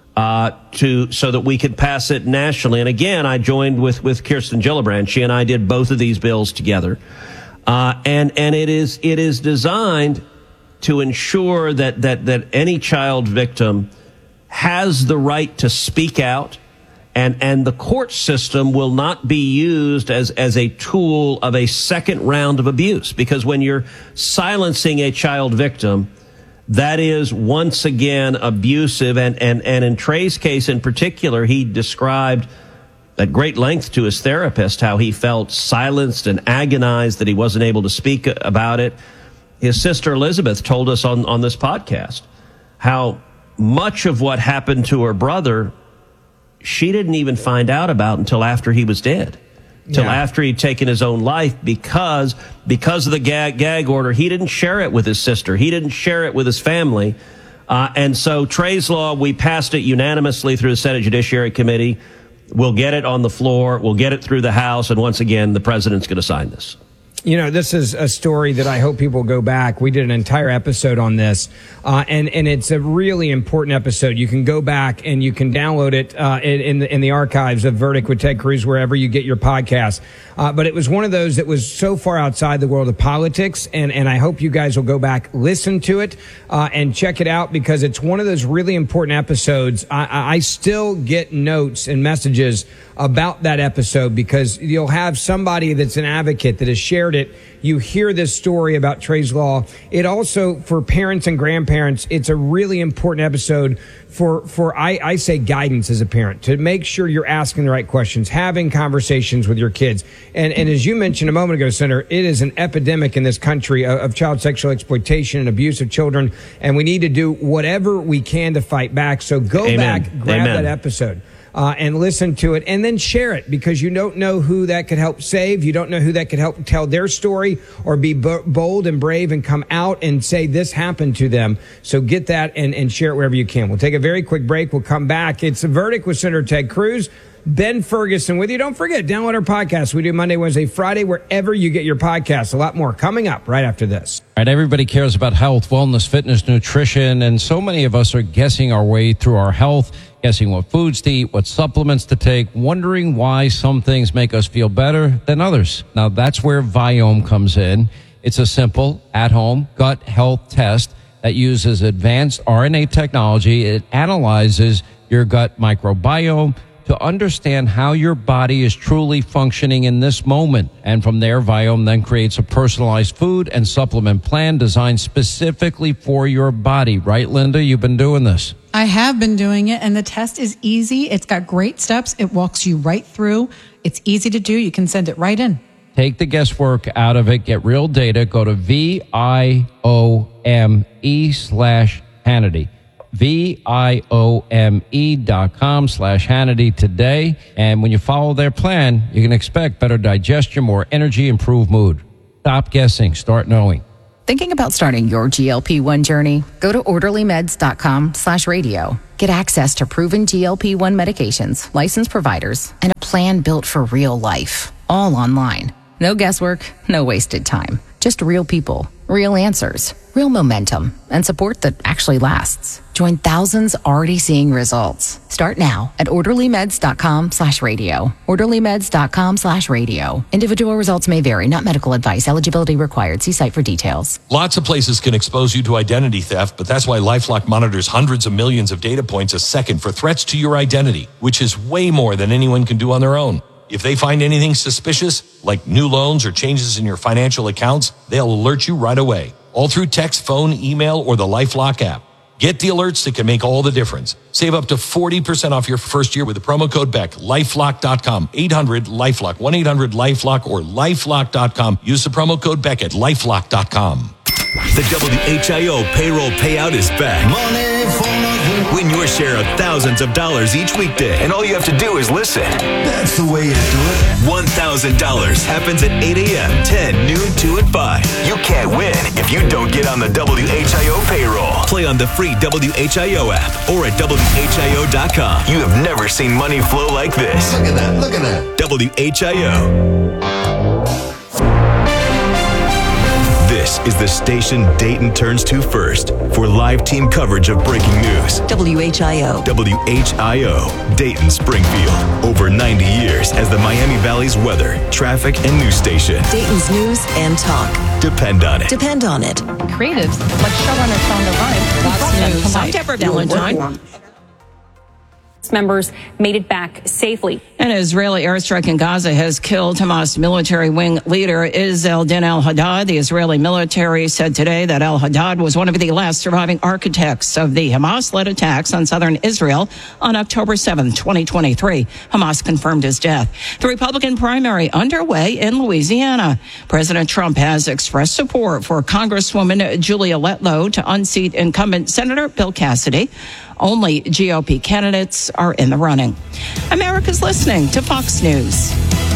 Speaker 24: so that we could pass it nationally. And again, I joined with Kirsten Gillibrand. She and I did both of these bills together. And it is designed to ensure that any child victim has the right to speak out, and the court system will not be used as a tool of a second round of abuse. Because when you're silencing a child victim, that is once again abusive. And in Trey's case in particular, he described at great length to his therapist how he felt silenced and agonized that he wasn't able to speak about it. His sister Elizabeth told us on this podcast how much of what happened to her brother she didn't even find out about until after he was dead, till after he'd taken his own life, because of the gag order. He didn't share it with his sister. He didn't share it with his family. And so Trey's Law, we passed it unanimously through the Senate Judiciary Committee. We'll get it on the floor. We'll get it through the House. And once again, the president's going to sign this.
Speaker 23: You know, this is a story that I hope people go back. We did an entire episode on this, and it's a really important episode. You can go back and you can download it in the archives of Verdict with Ted Cruz, wherever you get your podcasts. But it was one of those that was so far outside the world of politics, and I hope you guys will go back, listen to it, and check it out, because it's one of those really important episodes. I still get notes and messages about that episode, because you'll have somebody that's an advocate that has shared it. You hear this story about Trey's Law. It also, for parents and grandparents, it's a really important episode for I say guidance as a parent, to make sure you're asking the right questions, having conversations with your kids. And as you mentioned a moment ago, Senator, it is an epidemic in this country of child sexual exploitation and abuse of children, and we need to do whatever we can to fight back. So go back, grab that episode. And listen to it, and then share it, because you don't know who that could help save. You don't know who that could help tell their story, or be bold and brave and come out and say this happened to them. So get that and share it wherever you can. We'll take a very quick break. We'll come back. It's The Verdict with Senator Ted Cruz. Ben Ferguson with you. Don't forget, download our podcast. We do Monday, Wednesday, Friday, wherever you get your podcasts. A lot more coming up right after this.
Speaker 11: Right, everybody cares about health, wellness, fitness, nutrition, and so many of us are guessing our way through our health, guessing what foods to eat, what supplements to take, wondering why some things make us feel better than others. Now, that's where Viome comes in. It's a simple, at-home gut health test that uses advanced RNA technology. It analyzes your gut microbiome to understand how your body is truly functioning in this moment. And from there, Viome then creates a personalized food and supplement plan designed specifically for your body. Right, Linda? You've been doing this.
Speaker 14: I have been doing it, and the test is easy. It's got great steps. It walks you right through. It's easy to do. You can send it right in.
Speaker 11: Take the guesswork out of it. Get real data. Go to VIOME/Hannity. VIOME.com/Hannity today. And when you follow their plan, you can expect better digestion, more energy, improved mood. Stop guessing. Start knowing.
Speaker 4: Thinking about starting your GLP-1 journey? Go to orderlymeds.com/radio. Get access to proven GLP-1 medications, licensed providers, and a plan built for real life. All online. No guesswork, no wasted time. Just real people, real answers, real momentum, and support that actually lasts. Join thousands already seeing results. Start now at orderlymeds.com/radio. orderlymeds.com/radio. Individual results may vary, not medical advice. Eligibility required. See site for details.
Speaker 3: Lots of places can expose you to identity theft, but that's why LifeLock monitors hundreds of millions of data points a second for threats to your identity, which is way more than anyone can do on their own. If they find anything suspicious, like new loans or changes in your financial accounts, they'll alert you right away, all through text, phone, email, or the LifeLock app. Get the alerts that can make all the difference. Save up to 40% off your first year with the promo code BECK. LifeLock.com, 800-LifeLock, 1-800-LifeLock, or LifeLock.com. Use the promo code BECK at LifeLock.com.
Speaker 7: The WHIO payroll payout is back. Win your share of thousands of dollars each weekday, and all you have to do is listen. That's the way to do it. $1,000 happens at 8 a.m., 10, noon, 2, and 5. You can't win if you don't get on the WHIO payroll. Play on the free WHIO app or at WHIO.com. You have never seen money flow like this. Look at that. Look at that. WHIO. This is the station Dayton turns to first for live team coverage of breaking news.
Speaker 15: WHIO.
Speaker 7: WHIO, Dayton Springfield. Over 90 years as the Miami Valley's weather, traffic, and news station.
Speaker 15: Dayton's news and talk.
Speaker 7: Depend on it.
Speaker 15: Depend on it.
Speaker 16: Creatives like showrunner Shonda Rhimes.
Speaker 4: Fox News.
Speaker 16: I'm Deborah Valentine.
Speaker 17: Members made it back safely.
Speaker 16: An Israeli airstrike in Gaza has killed Hamas military wing leader Izzeldin al-Haddad. The Israeli military said today that al-Haddad was one of the last surviving architects of the Hamas-led attacks on southern Israel on October 7, 2023. Hamas confirmed his death. The Republican primary underway in Louisiana. President Trump has expressed support for Congresswoman Julia Letlow to unseat incumbent Senator Bill Cassidy. Only GOP candidates are in the running. America's listening to Fox News.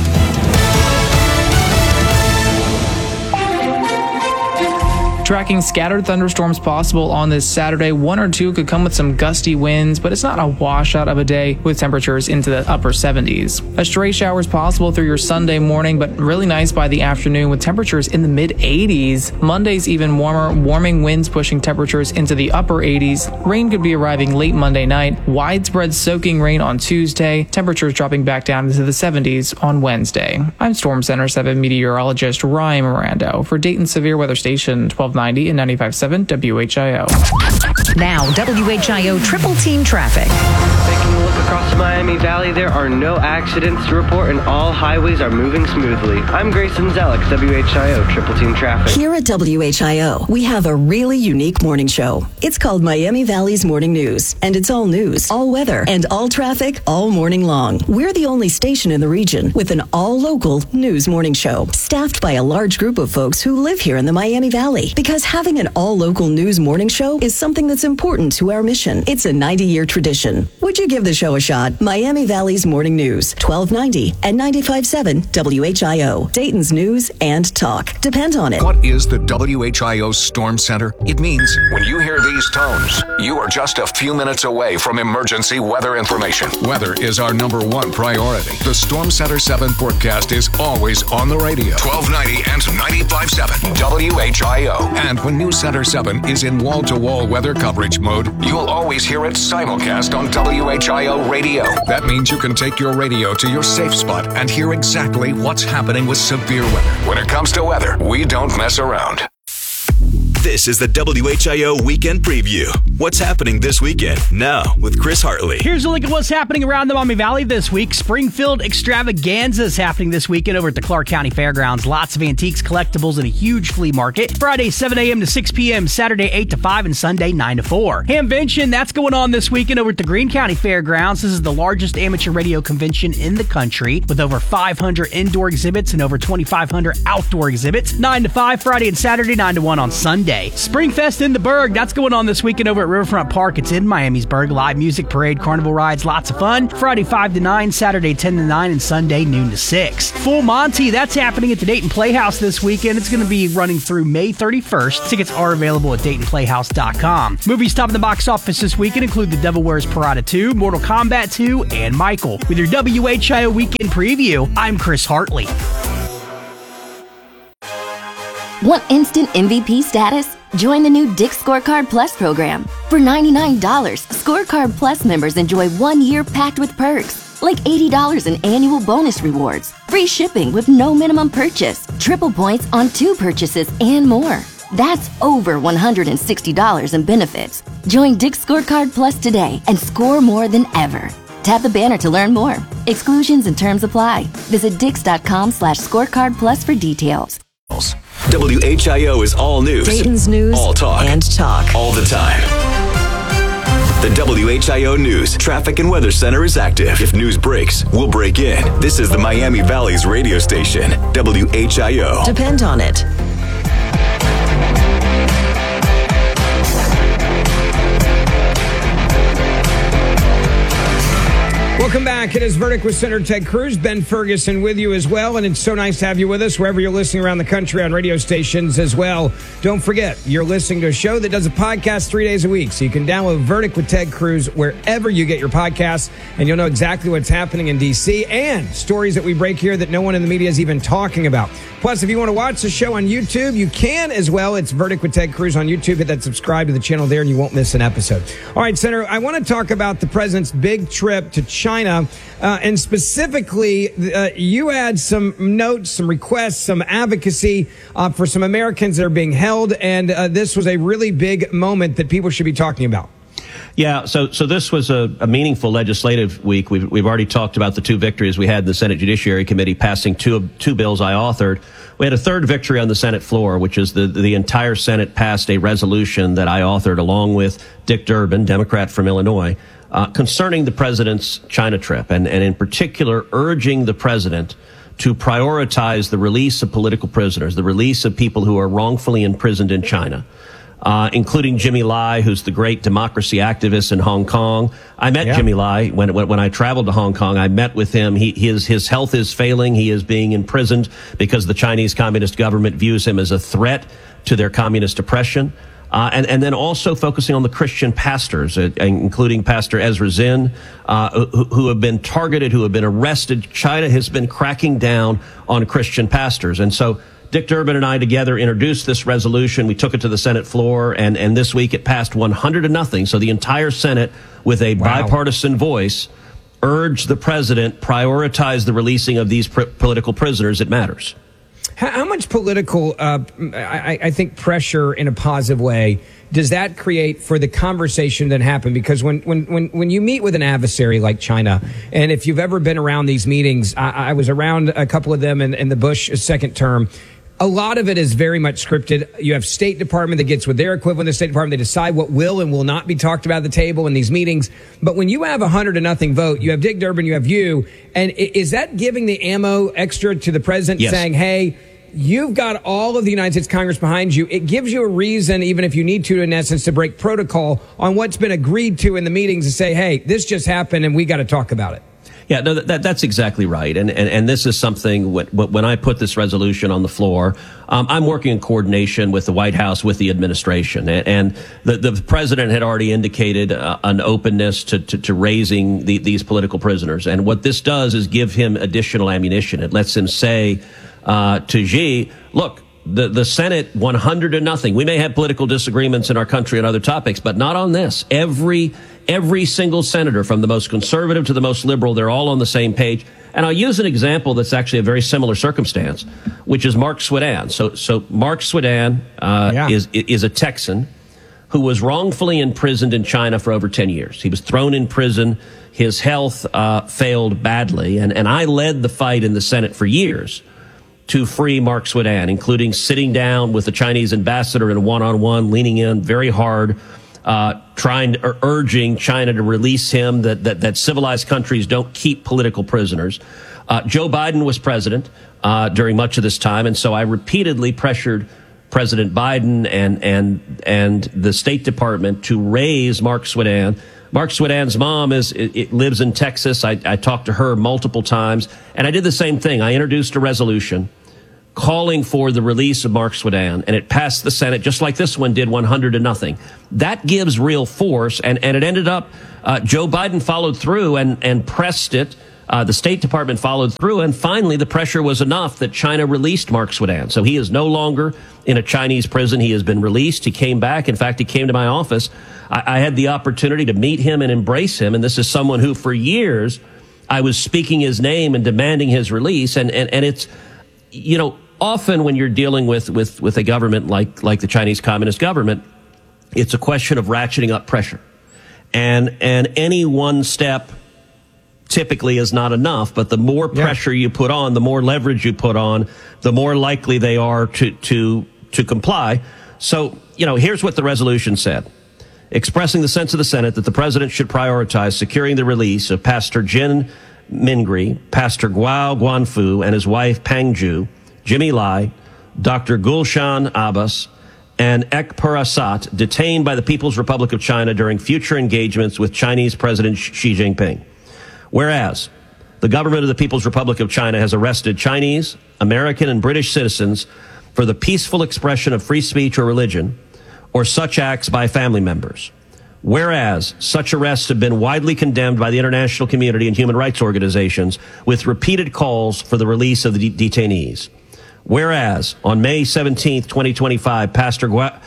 Speaker 6: Tracking scattered thunderstorms possible on this Saturday. One or two could come with some gusty winds, but it's not a washout of a day with temperatures into the upper 70s. A stray shower is possible through your Sunday morning, but really nice by the afternoon with temperatures in the mid-80s. Monday's even warmer, warming winds pushing temperatures into the upper 80s. Rain could be arriving late Monday night. Widespread soaking rain on Tuesday. Temperatures dropping back down into the 70s on Wednesday. I'm Storm Center 7 meteorologist Ryan Mirando for Dayton Severe Weather Station 1290 and 95.7 WHIO.
Speaker 18: Now, WHIO Triple Team Traffic.
Speaker 19: Taking a look across the Miami Valley, there are no accidents to report and all highways are moving smoothly. I'm Grayson Zellick, WHIO Triple Team Traffic.
Speaker 15: Here at WHIO, we have a really unique morning show. It's called Miami Valley's Morning News, and it's all news, all weather, and all traffic all morning long. We're the only station in the region with an all-local news morning show, staffed by a large group of folks who live here in the Miami Valley. Because having an all-local news morning show is something that's important to our mission. It's a 90-year tradition. Would you give the show a shot? Miami Valley's Morning News, 1290 and 95.7 WHIO. Dayton's news and talk. Depend on it.
Speaker 26: What is the WHIO Storm Center? It means when you hear these tones, you are just a few minutes away from emergency weather information. Weather is our #1 priority. The Storm Center 7 forecast is always on the radio. 1290 and 95.7 WHIO. And when News Center 7 is in wall-to-wall weather coverage mode, you'll always hear it simulcast on WHIO radio. That means you can take your radio to your safe spot and hear exactly what's happening with severe weather. When it comes to weather, we don't mess around.
Speaker 7: This is the WHIO Weekend Preview. What's happening this weekend? Now, with Chris Hartley.
Speaker 1: Here's a look at what's happening around the Miami Valley this week. Springfield Extravaganza is happening this weekend over at the Clark County Fairgrounds. Lots of antiques, collectibles, and a huge flea market. Friday, 7 a.m. to 6 p.m., Saturday, 8 to 5, and Sunday, 9 to 4. Hamvention, that's going on this weekend over at the Greene County Fairgrounds. This is the largest amateur radio convention in the country, with over 500 indoor exhibits and over 2,500 outdoor exhibits. 9 to 5 Friday and Saturday, 9 to 1 on Sunday. Day. Springfest in the Berg, that's going on this weekend over at Riverfront Park. It's in Miamisburg. Live music, parade, carnival rides, lots of fun. Friday 5 to 9, Saturday 10 to 9, and Sunday noon to 6. Full Monty, that's happening at the Dayton Playhouse this weekend. It's going to be running through May 31st. Tickets are available at DaytonPlayhouse.com. Movies topping the box office this weekend include The Devil Wears Prada 2, Mortal Kombat 2, and Michael. With your WHIO Weekend Preview, I'm Chris Hartley.
Speaker 12: Want instant MVP status? Join the new Dick's Scorecard Plus program. For $99, Scorecard Plus members enjoy 1 year packed with perks, like $80 in annual bonus rewards, free shipping with no minimum purchase, triple points on 2 purchases, and more. That's over $160 in benefits. Join Dick's Scorecard Plus today and score more than ever. Tap the banner to learn more. Exclusions and terms apply. Visit dix.com/scorecard plus for details.
Speaker 7: WHIO is all news.
Speaker 25: Dayton's news.
Speaker 7: All talk.
Speaker 25: And talk.
Speaker 7: All the time. The WHIO News Traffic and Weather Center is active. If news breaks, we'll break in. This is the Miami Valley's radio station, WHIO.
Speaker 25: Depend on it.
Speaker 23: Welcome back. It is Verdict with Senator Ted Cruz. Ben Ferguson with you as well. And it's so nice to have you with us wherever you're listening around the country on radio stations as well. Don't forget, you're listening to a show that does a podcast 3 days a week. So you can download Verdict with Ted Cruz wherever you get your podcasts. And you'll know exactly what's happening in D.C. and stories that we break here that no one in the media is even talking about. Plus, if you want to watch the show on YouTube, you can as well. It's Verdict with Ted Cruz on YouTube. Hit that subscribe to the channel there and you won't miss an episode. All right, Senator, I want to talk about the president's big trip to China. And specifically, you had some notes, some requests, some advocacy for some Americans that are being held. And this was a really big moment that people should be talking about.
Speaker 24: Yeah, so this was a meaningful legislative week. We've already talked about the 2 victories we had in the Senate Judiciary Committee, passing two bills I authored. We had a third victory on the Senate floor, which is the entire Senate passed a resolution that I authored along with Dick Durbin, Democrat from Illinois, concerning the president's China trip, and in particular urging the president to prioritize the release of political prisoners, the release of people who are wrongfully imprisoned in China. Including Jimmy Lai, who's the great democracy activist in Hong Kong. I met Jimmy Lai when I traveled to Hong Kong. I met with him. His health is failing. He is being imprisoned because the Chinese Communist government views him as a threat to their communist oppression. And then also focusing on the Christian pastors, including Pastor Ezra Zinn, who have been targeted, who have been arrested. China has been cracking down on Christian pastors. And so Dick Durbin and I together introduced this resolution. We took it to the Senate floor, and this week it passed 100-0. So the entire Senate, with a bipartisan voice, urged the president prioritize the releasing of these political prisoners. It matters.
Speaker 23: How much political, I think, pressure in a positive way does that create for the conversation that happened? Because when you meet with an adversary like China, and if you've ever been around these meetings, I was around a couple of them in the Bush second term. A lot of it is very much scripted. You have State Department that gets with their equivalent of the State Department. They decide what will and will not be talked about at the table in these meetings. But when you have 100-0 vote, you have Dick Durbin, you have you. And is that giving the ammo extra to the president, saying, hey, you've got all of the United States Congress behind you? It gives you a reason, even if you need to, in essence, to break protocol on what's been agreed to in the meetings and say, hey, this just happened and we got to talk about it.
Speaker 24: Yeah, no, that's exactly right. And this is something, when I put this resolution on the floor, I'm working in coordination with the White House, with the administration. And the president had already indicated an openness to raising these political prisoners. And what this does is give him additional ammunition. It lets him say to Xi, look, the Senate 100-0. We may have political disagreements in our country on other topics, but not on this. Every single senator, from the most conservative to the most liberal, they're all on the same page. And I'll use an example that's actually a very similar circumstance, which is Mark Swedan. So Mark Swedan is a Texan who was wrongfully imprisoned in China for over 10 years. He was thrown in prison. His health failed badly. And I led the fight in the Senate for years to free Mark Swedan, including sitting down with the Chinese ambassador in a one-on-one, leaning in very hard, urging China to release him, that civilized countries don't keep political prisoners. Joe Biden was president during much of this time, and so I repeatedly pressured President Biden and the State Department to raise Mark Swedan. Mark Swedan's mom lives in Texas. I talked to her multiple times, and I did the same thing. I introduced a resolution calling for the release of Mark Swedan, and it passed the Senate just like this one did, 100-0. That gives real force, and it ended up Joe Biden followed through and pressed it. The State Department followed through, and finally the pressure was enough that China released Mark Swedan. So he is no longer in a Chinese prison. He has been released. He came back. In fact, he came to my office. I had the opportunity to meet him and embrace him, and this is someone who for years I was speaking his name and demanding his release, and it's, you know, often when you're dealing with a government like the Chinese Communist government, it's a question of ratcheting up pressure. And any one step typically is not enough, but the more pressure you put on, the more leverage you put on, the more likely they are to comply. So, you know, here's what the resolution said. Expressing the sense of the Senate that the president should prioritize securing the release of Pastor Jin Mingri, Pastor Guo Guanfu, and his wife Peng Ju, Jimmy Lai, Dr. Gulshan Abbas, and Ek Parasat, detained by the People's Republic of China during future engagements with Chinese President Xi Jinping. Whereas the government of the People's Republic of China has arrested Chinese, American, and British citizens for the peaceful expression of free speech or religion, or such acts by family members. Whereas such arrests have been widely condemned by the international community and human rights organizations, with repeated calls for the release of the detainees. Whereas on May 17th, 2025, Pastor Gao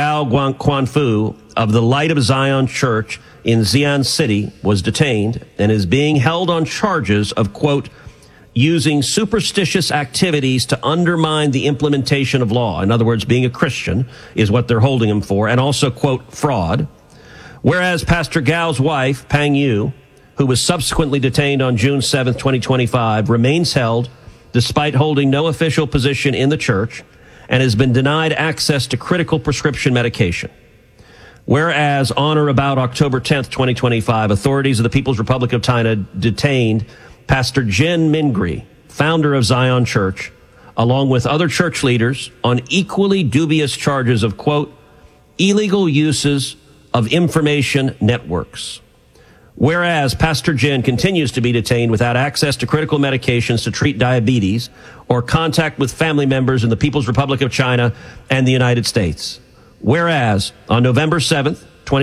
Speaker 24: Guanfu of the Light of Zion Church in Xi'an City was detained and is being held on charges of, quote, using superstitious activities to undermine the implementation of law. In other words, being a Christian is what they're holding him for, and also, quote, fraud. Whereas Pastor Gao's wife, Peng Yu, who was subsequently detained on June 7th, 2025, remains held despite holding no official position in the church and has been denied access to critical prescription medication. Whereas on or about October 10th, 2025, authorities of the People's Republic of China detained Pastor Jin Mingri, founder of Zion Church, along with other church leaders on equally dubious charges of, quote, illegal uses of information networks. Whereas Pastor Jin continues to be detained without access to critical medications to treat diabetes or contact with family members in the People's Republic of China and the United States. Whereas on November 7th,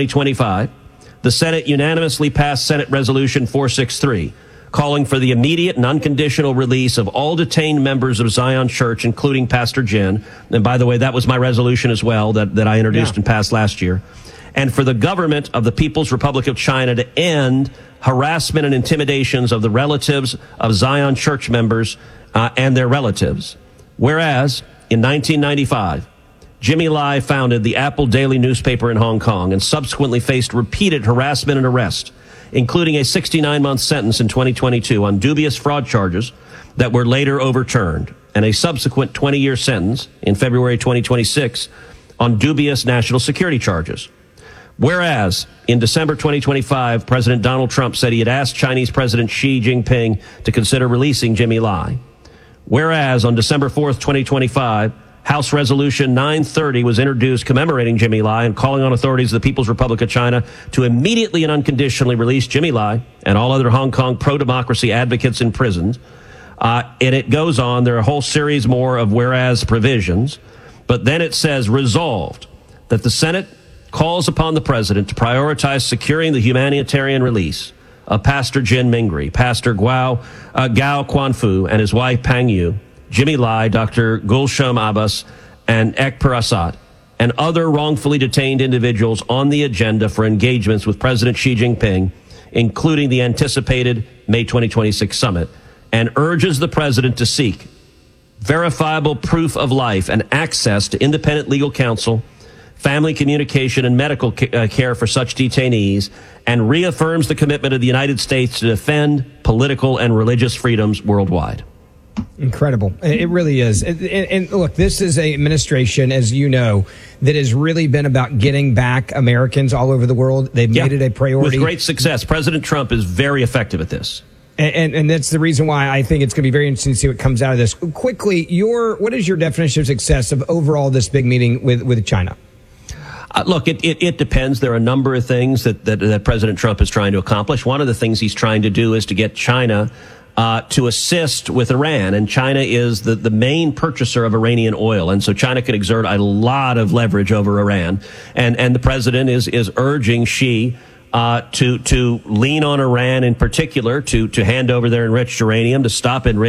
Speaker 24: 2025, the Senate unanimously passed Senate Resolution 463, calling for the immediate and unconditional release of all detained members of Zion Church, including Pastor Jin. And by the way, that was my resolution as well that I introduced and passed last year. And for the government of the People's Republic of China to end harassment and intimidations of the relatives of Zion Church members and their relatives. Whereas in 1995, Jimmy Lai founded the Apple Daily newspaper in Hong Kong and subsequently faced repeated harassment and arrest, including a 69-month sentence in 2022 on dubious fraud charges that were later overturned, and a subsequent 20-year sentence in February 2026 on dubious national security charges. Whereas in December 2025, President Donald Trump said he had asked Chinese President Xi Jinping to consider releasing Jimmy Lai. Whereas on December 4th, 2025, House Resolution 930 was introduced commemorating Jimmy Lai and calling on authorities of the People's Republic of China to immediately and unconditionally release Jimmy Lai and all other Hong Kong pro-democracy advocates in prisons. And it goes on. There are a whole series more of whereas provisions. But then it says, resolved, that the Senate calls upon the president to prioritize securing the humanitarian release of Pastor Jin Mingri, Pastor Gao Guanfu, and his wife Peng Yu, Jimmy Lai, Dr. Gulshan Abbas, and Ek Parasat, and other wrongfully detained individuals on the agenda for engagements with President Xi Jinping, including the anticipated May 2026 summit, and urges the president to seek verifiable proof of life and access to independent legal counsel, family communication, and medical care for such detainees, and reaffirms the commitment of the United States to defend political and religious freedoms worldwide.
Speaker 23: Incredible. It really is. And look, this is an administration, as you know, that has really been about getting back Americans all over the world. They've made it a priority.
Speaker 24: With great success. President Trump is very effective at this.
Speaker 23: And that's the reason why I think it's going to be very interesting to see what comes out of this. Quickly, what is your definition of success of overall this big meeting with China?
Speaker 24: Look, it depends. There are a number of things that President Trump is trying to accomplish. One of the things he's trying to do is to get China to assist with Iran. And China is the main purchaser of Iranian oil. And so China could exert a lot of leverage over Iran. And the president is urging Xi to lean on Iran in particular to hand over their enriched uranium, to stop enriching